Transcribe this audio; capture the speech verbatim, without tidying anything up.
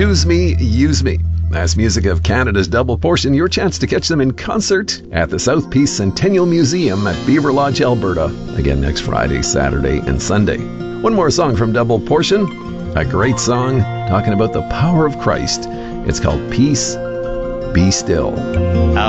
Choose Me, Use Me. That's music of Canada's Double Portion. Your chance to catch them in concert at the South Peace Centennial Museum at Beaver Lodge, Alberta. Again, next Friday, Saturday, and Sunday. One more song from Double Portion. A great song talking about the power of Christ. It's called Peace, Be Still.